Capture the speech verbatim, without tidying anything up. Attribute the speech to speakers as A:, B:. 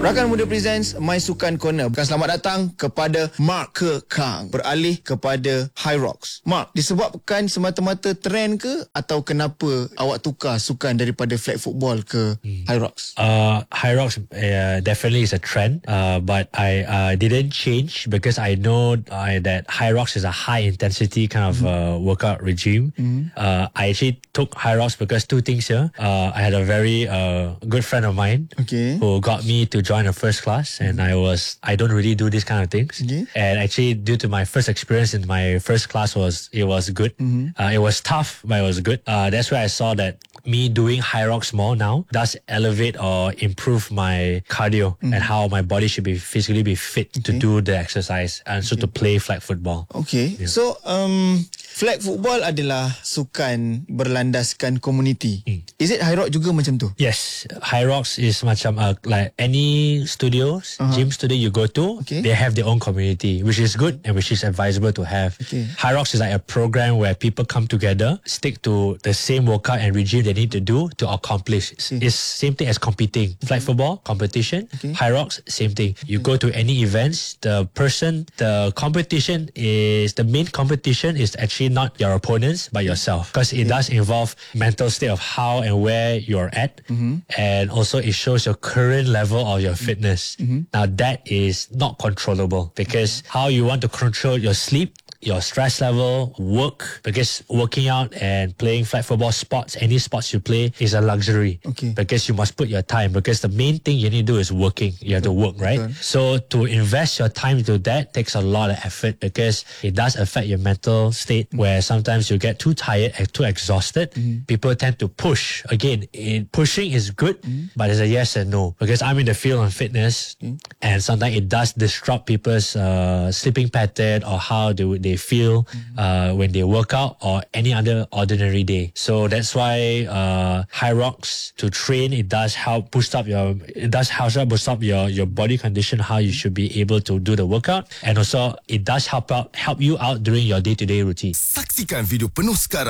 A: Rakan Muda Presents My Sukan Corner. Bukan selamat datang kepada Mark Ke Kang. Beralih kepada Hyrox. Mark, disebabkan semata-mata trend ke atau kenapa awak tukar sukan daripada flag football ke hmm. Hyrox?
B: Uh, Hyrox uh, definitely is a trend, uh, but I uh, didn't change because I know uh, that Hyrox is a high intensity kind of uh, workout regime. Mm-hmm. Uh, I actually took Hyrox because two things here. Uh, I had a very uh, good friend of mine
A: okay.
B: who got me to join a first class, and I was I don't really do these kind of things.
A: Okay.
B: And actually, due to my first experience in my first class, was it was good. Mm-hmm. Uh, it was tough, but it was good. Uh, that's where I saw that me doing Hyrox more now does elevate or improve my cardio mm-hmm. and how my body should be physically be fit okay. to do the exercise and okay. so to play flag football.
A: Okay. Yeah. So um. Flag football adalah sukan berlandaskan komuniti. Hmm. Is it Hyrox juga macam tu?
B: Yes, Hyrox is macam uh, like any studios, uh-huh. gym studio you go to, okay. they have their own community, which is good and which is advisable to have. Okay. Hyrox is like a program where people come together, stick to the same workout and regime they need to do to accomplish. Okay. It's same thing as competing. Okay. Flag football, competition. Okay. Hyrox, same thing. You okay. go to any events, the person, the competition is, the main competition is actually not your opponents but yourself, because it okay. does involve mental state of how and where you're at, mm-hmm. and also it shows your current level of your fitness. Mm-hmm. Now that is not controllable, because how you want to control your sleep, your stress level, work, because working out and playing flag football sports, any sports you play, is a luxury. Okay. Because you must put your time, because the main thing you need to do is working. You have to work, right? Okay. So to invest your time into that takes a lot of effort, because it does affect your mental state, mm-hmm. where sometimes you get too tired and too exhausted. Mm-hmm. People tend to push. Again, it, pushing is good, mm-hmm. but it's a yes and no, because I'm in the field on fitness, mm-hmm. and sometimes it does disrupt people's uh, sleeping pattern or how they would they feel mm-hmm. uh, when they work out or any other ordinary day. So that's why uh, Hyrox, to train, it does help boost up your it does help boost up your your body condition, how you should be able to do the workout, and also it does help out help you out during your day-to-day routine.
C: Saksikan video penuh sekarang